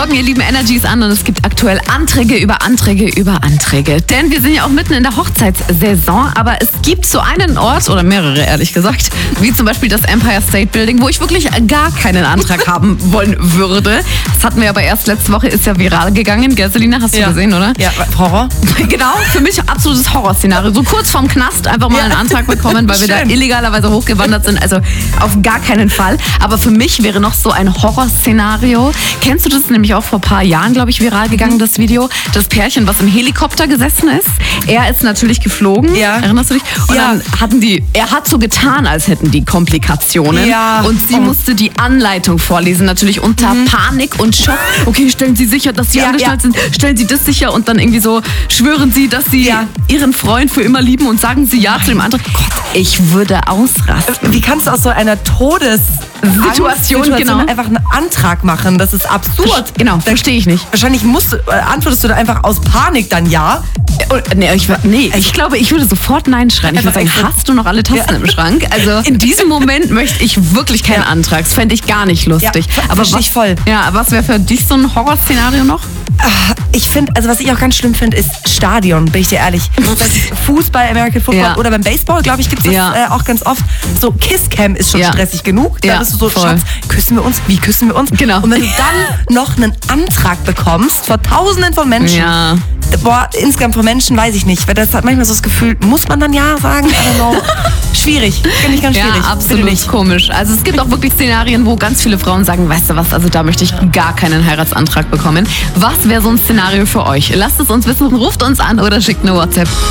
Morgen, ihr lieben Energies an und es gibt aktuell Anträge über Anträge über Anträge. Denn wir sind ja auch mitten in der Hochzeitssaison, aber es gibt so einen Ort, oder mehrere ehrlich gesagt, wie zum Beispiel das Empire State Building, wo ich wirklich gar keinen Antrag haben wollen würde. Das hatten wir aber erst letzte Woche, ist ja viral gegangen. Gell, Selina, hast du gesehen, oder? Ja, Horror. Genau, für mich absolutes Horrorszenario. So kurz vorm Knast einfach mal einen Antrag bekommen, weil wir da illegalerweise hochgewandert sind. Also auf gar keinen Fall. Aber für mich wäre noch so ein Horrorszenario. Kennst du das nämlich auch vor ein paar Jahren, glaube ich, viral gegangen, das Video? Das Pärchen, was im Helikopter gesessen ist. Er ist natürlich geflogen. Ja. Erinnerst du dich? Und dann er hat so getan, als hätten die Komplikationen. Ja. Und sie musste die Anleitung vorlesen, natürlich unter Panik und Schock. Okay, stellen Sie sicher, dass Sie angeschnallt sind. Stellen Sie das sicher und dann irgendwie so schwören Sie, dass Sie Ihren Freund für immer lieben und sagen Sie ja zu dem Antrag. Ich würde ausrasten. Wie kannst du aus so einer Todessituation einfach einen Antrag machen? Das ist absurd. Genau, verstehe ich nicht. Wahrscheinlich antwortest du da einfach aus Panik dann ja. Ich glaube, ich würde sofort Nein schreien. Ich würde sagen, hast du noch alle Tassen im Schrank? Also in diesem Moment möchte ich wirklich keinen Antrag. Das fände ich gar nicht lustig. Ja, aber was wäre für dich so ein Horrorszenario noch? Ich finde, also was ich auch ganz schlimm finde, ist Stadion, bin ich dir ehrlich. Fußball, American Football oder beim Baseball, glaube ich, gibt es das auch ganz oft. So Kisscam ist schon stressig genug. Da bist du so, Schatz, küssen wir uns? Wie küssen wir uns? Genau. Und wenn du dann noch einen Antrag bekommst vor Tausenden von Menschen, insgesamt von Menschen weiß ich nicht, weil das hat manchmal so das Gefühl, muss man dann ja sagen? I don't know. Schwierig, finde ich ganz schwierig. Ja, absolut komisch. Also es gibt auch wirklich Szenarien, wo ganz viele Frauen sagen, weißt du was, also da möchte ich gar keinen Heiratsantrag bekommen. Was wäre so ein Szenario für euch? Lasst es uns wissen, ruft uns an oder schickt eine WhatsApp.